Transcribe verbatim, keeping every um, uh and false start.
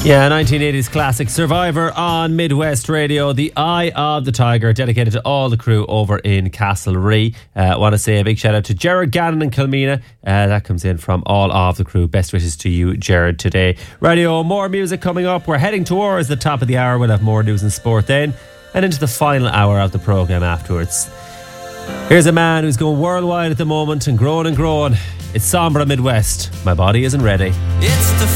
Yeah, nineteen eighties classic Survivor on Midwest Radio. The Eye of the Tiger, dedicated to all the crew over in Castlereagh. I uh, want to say a big shout out to Jared Gannon and Kilmina. Uh, that comes in from all of the crew. Best wishes to you, Jared, today. Radio, more music coming up. We're heading towards the top of the hour. We'll have more news and sport then, and into the final hour of the programme afterwards. Here's a man who's going worldwide at the moment and growing and growing. It's Sombra Midwest. My body isn't ready. It's the